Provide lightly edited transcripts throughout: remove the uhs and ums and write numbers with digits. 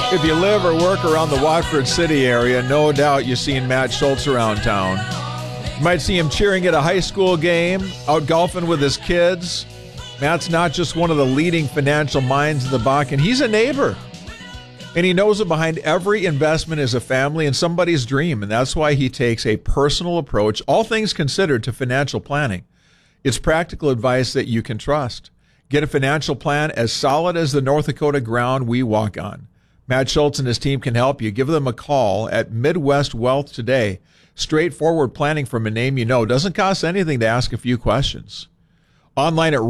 If you live or work around the Watford City area, no doubt you've seen Matt Schultz around town. You might see him cheering at a high school game, out golfing with his kids. Matt's not just one of the leading financial minds in the Bakken. He's a neighbor. And he knows that behind every investment is a family and somebody's dream. And that's why he takes a personal approach, all things considered, to financial planning. It's practical advice that you can trust. Get a financial plan as solid as the North Dakota ground we walk on. Matt Schultz and his team can help you. Give them a call at Midwest Wealth today. Straightforward planning from a name you know. Doesn't cost anything to ask a few questions. Online at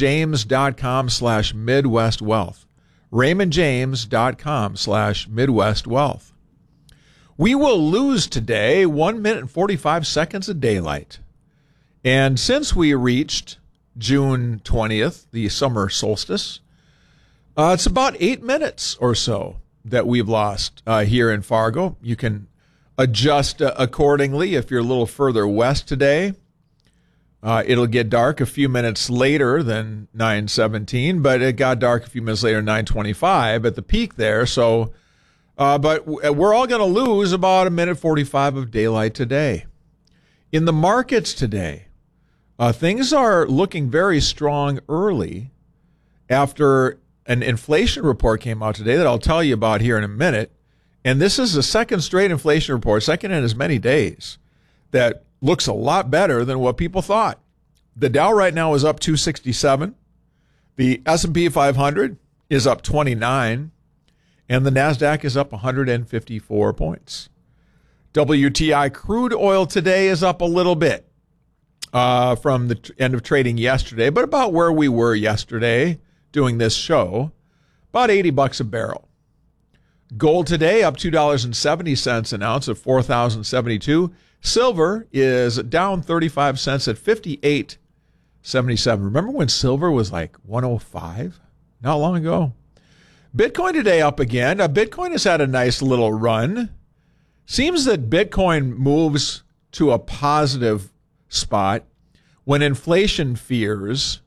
RaymondJames.com/MidwestWealth. RaymondJames.com/MidwestWealth. We will lose today 1 minute and 45 seconds of daylight. And since we reached June 20th, the summer solstice, it's about 8 minutes or so that we've lost here in Fargo. You can adjust accordingly if you're a little further west today. It'll get dark a few minutes later than 9:17, but it got dark a few minutes later, 9:25 at the peak there. So, but we're all going to lose about 1 minute 45 of daylight today. In the markets today, things are looking very strong early after an inflation report came out today that I'll tell you about here in a minute. And this is the second straight inflation report, second in as many days, that looks a lot better than what people thought. The Dow right now is up 267. The S&P 500 is up 29. And the NASDAQ is up 154 points. WTI crude oil today is up a little bit from the end of trading yesterday, but about where we were yesterday doing this show, about $80 a barrel. Gold today up $2.70 an ounce at $4,072. Silver is down 35 cents at $58.77. Remember when silver was like 105? Not long ago. Bitcoin today up again. Bitcoin has had a nice little run. Seems that Bitcoin moves to a positive spot when inflation fears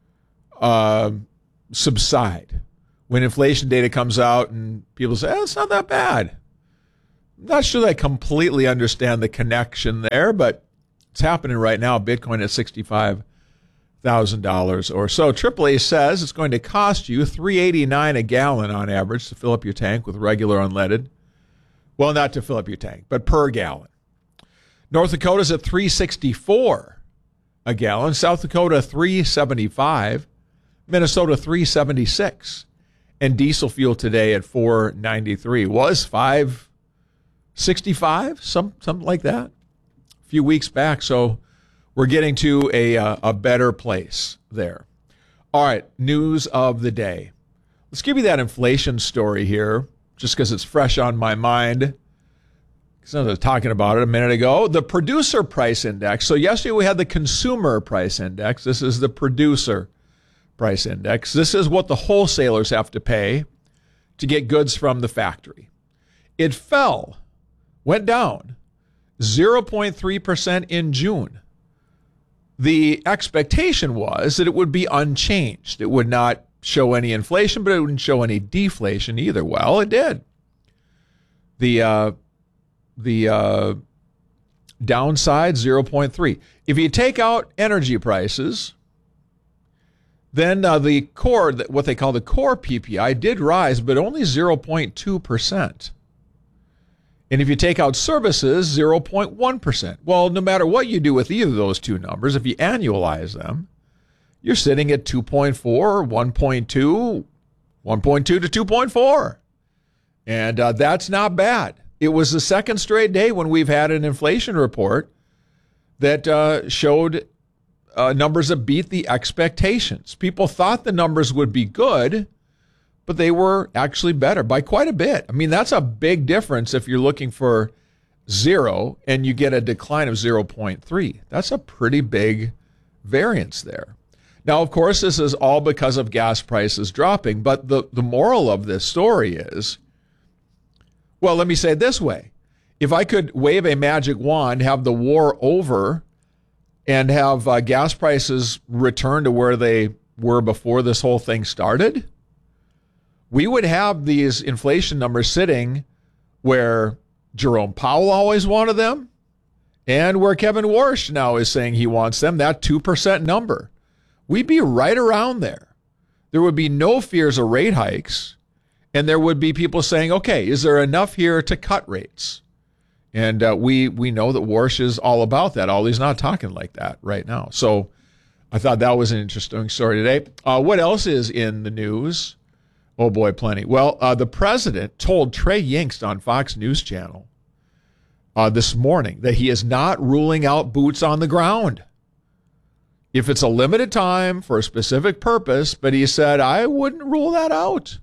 subside. When inflation data comes out and people say, it's not that bad. I'm not sure that I completely understand the connection there, but it's happening right now. Bitcoin at $65,000 or so. AAA says it's going to cost you $3.89 a gallon on average to fill up your tank with regular unleaded. Well, not to fill up your tank, but per gallon. North Dakota's at $3.64 a gallon. South Dakota, $3.75. Minnesota, $3.76. And diesel fuel today at $4.93. Was $5.65, something like that, a few weeks back. So we're getting to a better place there. All right, news of the day. Let's give you that inflation story here, just because it's fresh on my mind. Because I was talking about it a minute ago. The producer price index. So yesterday we had the consumer price index. This is the producer price index. This is what the wholesalers have to pay to get goods from the factory. It went down 0.3% in June. The expectation was that it would be unchanged. It would not show any inflation, but it wouldn't show any deflation either. Well, it did. The downside, 0.3. If you take out energy prices, then the core, what they call the core PPI, did rise, but only 0.2%. And if you take out services, 0.1%. Well, no matter what you do with either of those two numbers, if you annualize them, you're sitting at 2.4, 1.2 to 2.4. And that's not bad. It was the second straight day when we've had an inflation report that showed numbers that beat the expectations. People thought the numbers would be good, but they were actually better by quite a bit. I mean, that's a big difference if you're looking for 0 and you get a decline of 0.3. That's a pretty big variance there. Now, of course, this is all because of gas prices dropping, but the moral of this story is, well, let me say it this way. If I could wave a magic wand, have the war over, and have gas prices return to where they were before this whole thing started, we would have these inflation numbers sitting where Jerome Powell always wanted them and where Kevin Warsh now is saying he wants them, that 2% number. We'd be right around there. There would be no fears of rate hikes, and there would be people saying, okay, is there enough here to cut rates? And we know that Warsh is all about that, although he's not talking like that right now. So I thought that was an interesting story today. What else is in the news? Oh, boy, plenty. Well, the president told Trey Yingst on Fox News Channel this morning that he is not ruling out boots on the ground. If it's a limited time for a specific purpose, but he said, I wouldn't rule that out.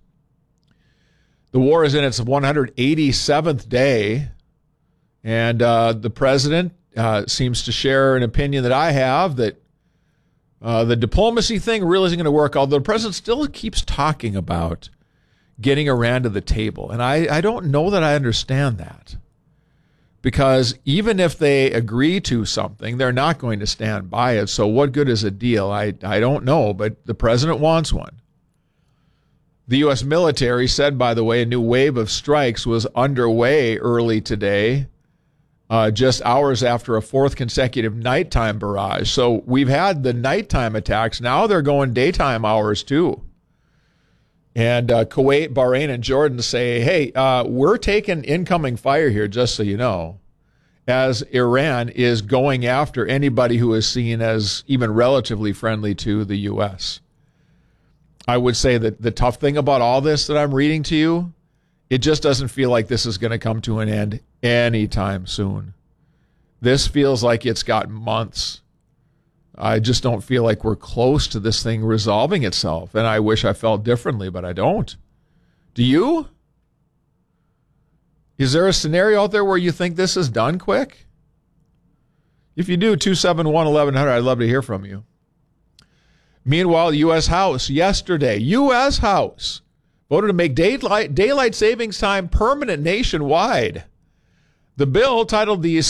The war is in its 187th day, and the president seems to share an opinion that I have that the diplomacy thing really isn't going to work, although the president still keeps talking about getting Iran to the table. And I don't know that I understand that. Because even if they agree to something, they're not going to stand by it. So what good is a deal? I don't know, but the president wants one. The U.S. military said, by the way, a new wave of strikes was underway early today, just hours after a fourth consecutive nighttime barrage. So we've had the nighttime attacks. Now they're going daytime hours too. And Kuwait, Bahrain, and Jordan say, hey, we're taking incoming fire here, just so you know, as Iran is going after anybody who is seen as even relatively friendly to the U.S. I would say that the tough thing about all this that I'm reading to you, it just doesn't feel like this is going to come to an end anytime soon. This feels like it's got months. I just don't feel like we're close to this thing resolving itself. And I wish I felt differently, but I don't. Do you? Is there a scenario out there where you think this is done quick? If you do, 271-1100, I'd love to hear from you. Meanwhile, the U.S. House yesterday, U.S. House voted to make daylight savings time permanent nationwide. The bill, titled the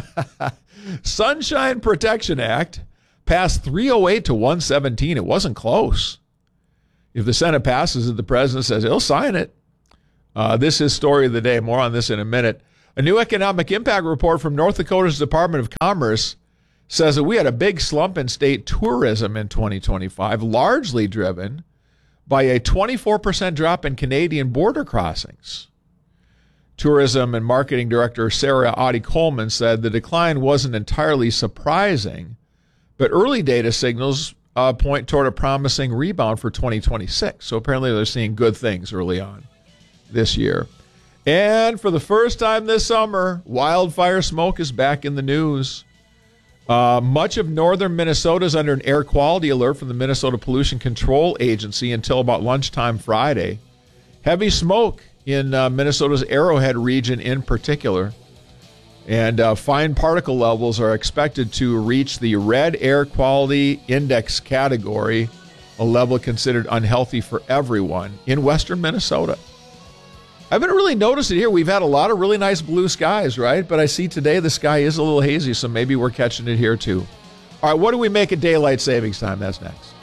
Sunshine Protection Act, passed 308 to 117. It wasn't close. If the Senate passes it, the president says he'll sign it. This is story of the day. More on this in a minute. A new economic impact report from North Dakota's Department of Commerce says that we had a big slump in state tourism in 2025, largely driven by a 24% drop in Canadian border crossings. Tourism and Marketing Director Sarah Audi-Coleman said the decline wasn't entirely surprising, but early data signals point toward a promising rebound for 2026. So apparently they're seeing good things early on this year. And for the first time this summer, wildfire smoke is back in the news. Much of northern Minnesota is under an air quality alert from the Minnesota Pollution Control Agency until about lunchtime Friday. Heavy smoke in Minnesota's Arrowhead region in particular. And fine particle levels are expected to reach the red air quality index category, a level considered unhealthy for everyone in western Minnesota. I haven't really noticed it here. We've had a lot of really nice blue skies, right? But I see today the sky is a little hazy, so maybe we're catching it here too. All right, what do we make at daylight savings time? That's next.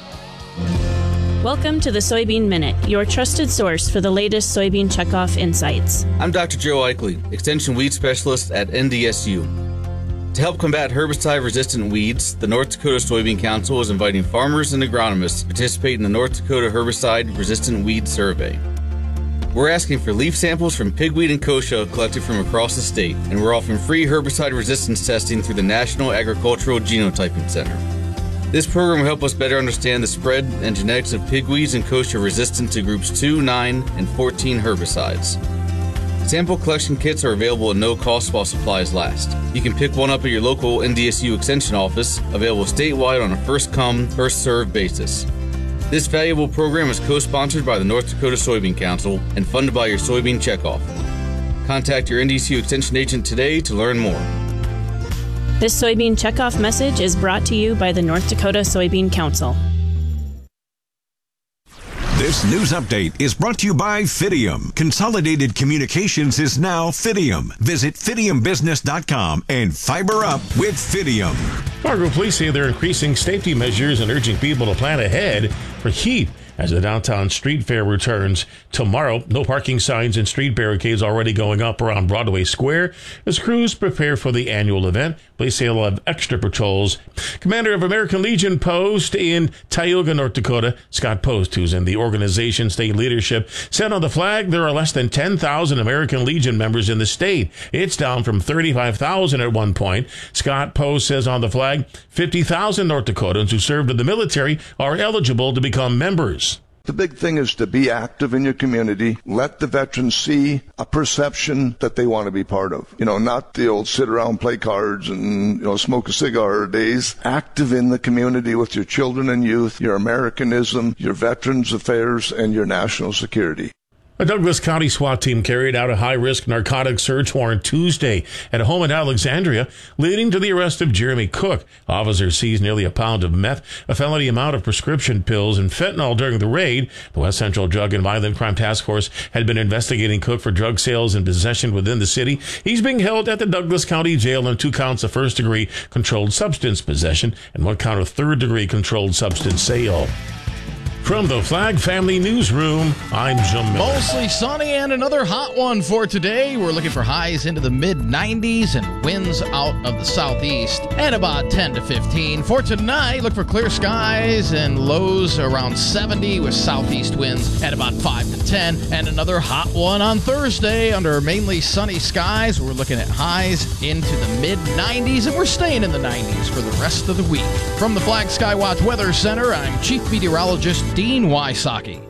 Welcome to the Soybean Minute, your trusted source for the latest soybean checkoff insights. I'm Dr. Joe Eichley, Extension Weed Specialist at NDSU. To help combat herbicide-resistant weeds, the North Dakota Soybean Council is inviting farmers and agronomists to participate in the North Dakota Herbicide-Resistant Weed Survey. We're asking for leaf samples from pigweed and kochia collected from across the state, and we're offering free herbicide resistance testing through the National Agricultural Genotyping Center. This program will help us better understand the spread and genetics of pigweeds and kochia resistant to groups 2, 9, and 14 herbicides. Sample collection kits are available at no cost while supplies last. You can pick one up at your local NDSU Extension office, available statewide on a first-come, first-served basis. This valuable program is co-sponsored by the North Dakota Soybean Council and funded by your soybean checkoff. Contact your NDSU Extension agent today to learn more. This soybean checkoff message is brought to you by the North Dakota Soybean Council. This news update is brought to you by Fidium. Consolidated Communications is now Fidium. Visit fidiumbusiness.com and fiber up with Fidium. Fargo police say they're increasing safety measures and urging people to plan ahead for heat as the downtown street fair returns tomorrow. No parking signs and street barricades already going up around Broadway Square as crews prepare for the annual event. Police say they'll have extra patrols. Commander of American Legion Post in Tioga, North Dakota, Scott Post, who's in the organization's state leadership, said on the flag there are less than 10,000 American Legion members in the state. It's down from 35,000 at one point. Scott Post says on the flag, 50,000 North Dakotans who served in the military are eligible to become members. The big thing is to be active in your community. Let the veterans see a perception that they want to be part of. Not the old sit around, play cards, and smoke a cigar days. Active in the community with your children and youth, your Americanism, your veterans affairs, and your national security. A Douglas County SWAT team carried out a high-risk narcotic search warrant Tuesday at a home in Alexandria, leading to the arrest of Jeremy Cook. Officers seized nearly a pound of meth, a felony amount of prescription pills, and fentanyl during the raid. The West Central Drug and Violent Crime Task Force had been investigating Cook for drug sales and possession within the city. He's being held at the Douglas County Jail on 2 counts of first-degree controlled substance possession and 1 count of third-degree controlled substance sale. From the Flag Family Newsroom, I'm Jim Miller. Mostly sunny and another hot one for today. We're looking for highs into the mid-90s and winds out of the southeast at about 10 to 15. For tonight, look for clear skies and lows around 70 with southeast winds at about 5 to 10. And another hot one on Thursday under mainly sunny skies. We're looking at highs into the mid-90s, and we're staying in the 90s for the rest of the week. From the Flag Skywatch Weather Center, I'm Chief Meteorologist Dean Wysocki.